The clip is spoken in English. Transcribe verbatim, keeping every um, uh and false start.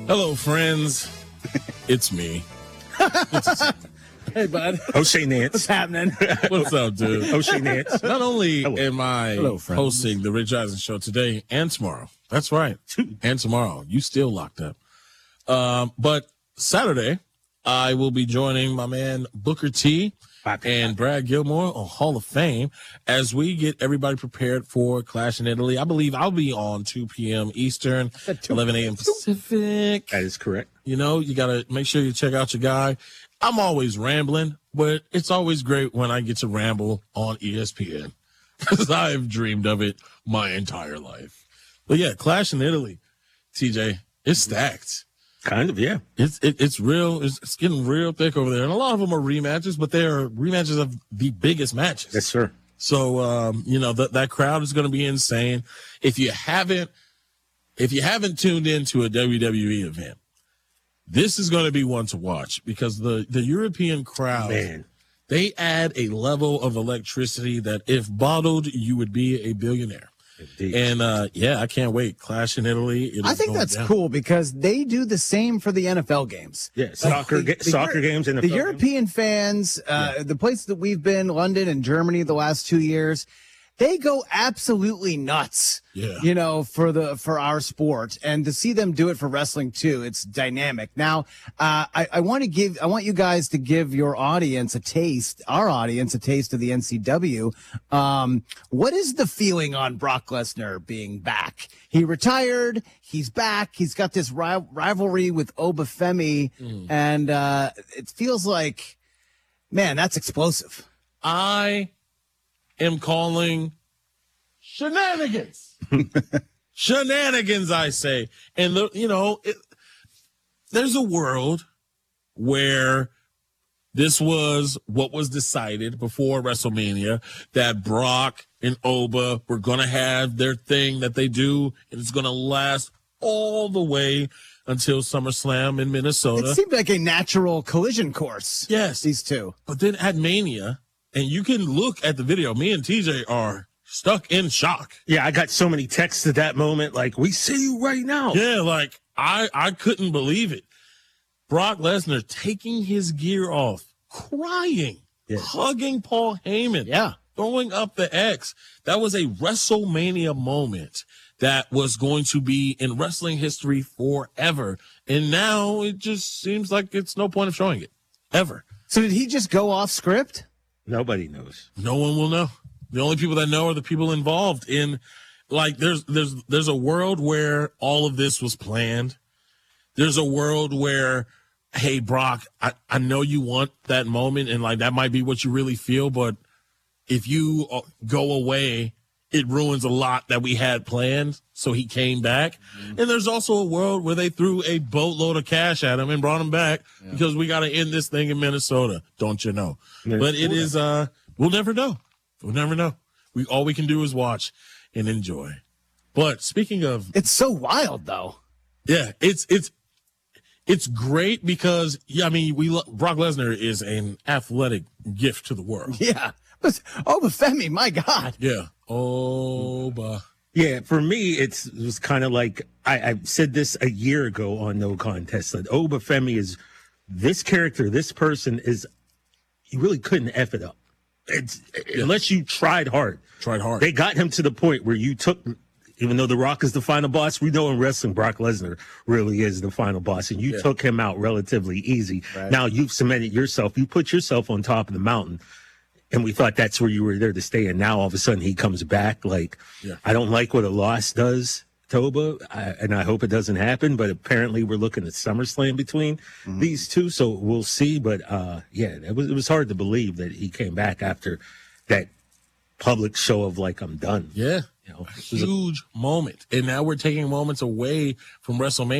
Hello, friends. It's me. Hey, bud. O'Shea Nance. What's happening? What's up, dude? O'Shea Nance. Not only Hello. am I Hello, friends. hosting the Rich Eisen Show today and tomorrow. That's right. And tomorrow. You still locked up. Um, but Saturday, I will be joining my man Booker T and Brad Gilmore on Hall of Fame as we get everybody prepared for Clash in Italy. I believe I'll be on two p.m. Eastern, eleven a.m. Pacific. That is correct. You know, you got to make sure you check out your guy. I'm always rambling, but it's always great when I get to ramble on E S P N because I've dreamed of it my entire life. But yeah, Clash in Italy, T J, it's stacked. Kind of, yeah. It's it, it's real. It's, it's getting real thick over there, and a lot of them are rematches, but they are rematches of the biggest matches. Yes, sir. So um, you know that that crowd is going to be insane. If you haven't, if you haven't tuned into a W W E event, this is going to be one to watch because the the European crowd, Man. they add a level of electricity that if bottled, you would be a billionaire. Indeed. And uh, yeah, I can't wait. Clash in Italy. It I is think going that's down. cool because they do the same for the N F L games. Yeah, soccer, the- ga- soccer Euro- games. And The European fans, uh, the places that we've been, London and Germany, the last two years, they go absolutely nuts. Yeah. You know, for the for our sport, and to see them do it for wrestling too, it's dynamic. Now, uh, I, I want to give, I want you guys to give your audience a taste, our audience a taste of the N C W. Um, what is the feeling on Brock Lesnar being back? He retired, he's back, he's got this ri- rivalry with Obafemi, Mm. and uh, it feels like, man, that's explosive. I am calling shenanigans. Shenanigans, I say. And, the, you know, it, there's a world where this was what was decided before WrestleMania, that Brock and Oba were going to have their thing that they do, and it's going to last all the way until SummerSlam in Minnesota. It seemed like a natural collision course. Yes. These two. But then at Mania, and you can look at the video, me and T J are stuck in shock. Yeah, I got so many texts at that moment, like, we see you right now. Yeah, like I, I couldn't believe it. Brock Lesnar taking his gear off, crying, Yes. hugging Paul Heyman, Yeah. throwing up the X. That was a WrestleMania moment that was going to be in wrestling history forever. And now it just seems like it's no point of showing it ever. So did he just go off script? Nobody knows. No one will know. The only people that know are the people involved in, like, there's, there's, there's a world where all of this was planned. There's a world where, hey, Brock, I, I know you want that moment and like, that might be what you really feel, but if you uh, go away, it ruins a lot that we had planned. So he came back. Mm-hmm. And there's also a world where they threw a boatload of cash at him and brought him back yeah. because we got to end this thing in Minnesota. Don't you know? Minnesota. But it is, uh, we'll never know. We'll never know. We, all we can do is watch and enjoy. But speaking of, It's so wild though. yeah, it's, it's, it's great because, yeah, I mean, we, lo- Brock Lesnar is an athletic gift to the world. Yeah. But Obafemi, my God. Yeah. Oh, bah. Yeah, for me, it's, it was kind of like, I, I said this a year ago on No Contest, that Obafemi is, this character, this person is, you really couldn't F it up. It's, Yeah. Unless you tried hard. Tried hard. They got him to the point where you took, even though The Rock is the final boss, we know in wrestling Brock Lesnar really is the final boss, and you Yeah. took him out relatively easy. Right. Now you've cemented yourself. You put yourself on top of the mountain, and we thought that's where you were there to stay. And now all of a sudden he comes back. Like, Yeah. I don't like what a loss does, Toba, I, and I hope it doesn't happen. But apparently we're looking at SummerSlam between mm-hmm. these two, so we'll see. But uh, yeah, it was it was hard to believe that he came back after that public show of like, I'm done. Yeah. You know, A huge moment. And now we're taking moments away from WrestleMania.